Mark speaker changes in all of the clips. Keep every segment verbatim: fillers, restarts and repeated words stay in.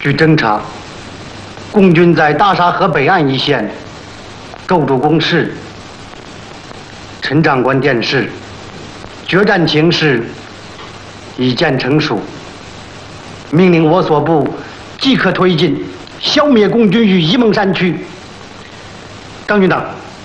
Speaker 1: 据侦查，共军在大沙河北岸一线构筑工事。陈长官电示，决战情势已见成熟，命令我所部即刻推进，消灭共军于沂蒙山区。张军长，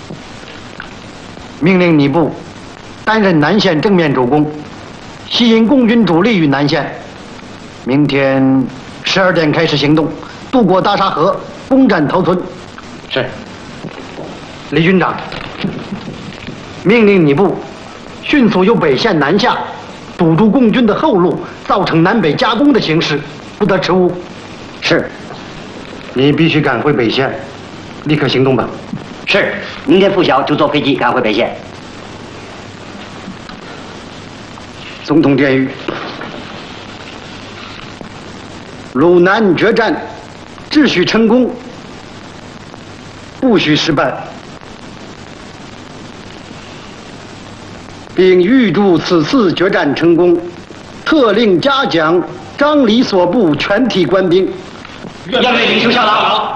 Speaker 1: 命令你部担任南线正面主攻，吸引共军主力于南线。明天十二点开始行动，渡过大沙河，攻占头村。是。李军长，命令你部迅速由北线南下，堵住共军的后路，造成南北夹攻的形势，不得迟误。是。你必须赶回北线，立刻行动吧。
Speaker 2: 是。明天拂晓就坐飞机赶回北线。
Speaker 1: 总统电谕：鲁南决战，只许成功，不许失败，并预祝此次决战成功，特令嘉奖张李所部全体官兵。
Speaker 2: 愿为领袖效劳。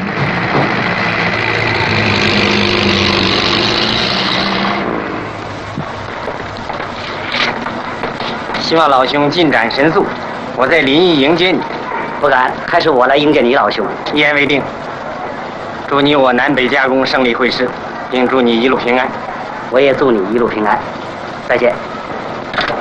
Speaker 3: 希望老兄进展神速，我在临沂迎接你。
Speaker 2: 不敢，还是我来迎接你，老兄。
Speaker 3: 一言为定。祝你我南北夹攻胜利会师，并祝你一路平安。
Speaker 2: 我也祝你一路平安。再见。